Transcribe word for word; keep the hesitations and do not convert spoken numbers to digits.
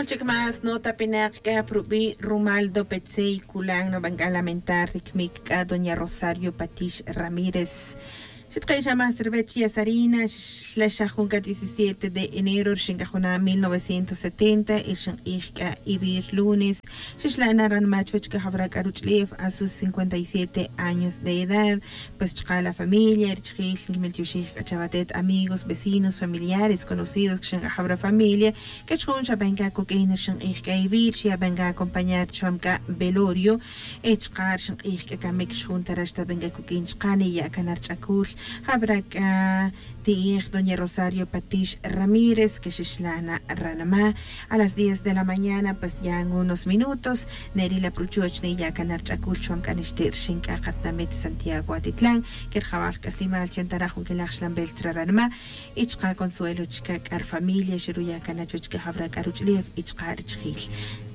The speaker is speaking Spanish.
Chick más nota penak que aprobí Romaldo Petzey Kulang no bangalamentар Rikmik a doña Rosario Patish Ramírez. Shitqaysha Mastervechi Sarina, Shlashahunga diecisiete de enero, Shingajuna mil novecientos setenta, Ishan Ika Ibir lunes, Shishlanaran Machuchka Havrak Aruchlev a sus cincuenta y siete años de edad, pues chka la familia, Richil, Miltushik, Chavatet, amigos, vecinos, familiares, conocidos, Shingahabra familia, que chun Shabenga Cocaine, Shan Ika Ibir, Shiabenga acompañar Chamka Velorio, Echkar Shan Ika Kamek Shun Tarashta Benga Cocaine, Chkani, Yakanar Chakul. Habrak uh, Tiir, doña Rosario Patish Ramírez, que Shishlana Ranama, a las diez de la mañana, pues ya en unos minutos, Nerila Pruchuch, Neya Canar Chakuchum, Kanishtir, Shinka, Katnamet, Santiago Atitlán, que Jabal Caslimal, Chantarajun, que Lachlan Beltra Ranama, Ichka Consuelo, Chka, Ar Familia, Shiruya Kanachuchka, Habrak Aruchlev, Ichka Archil.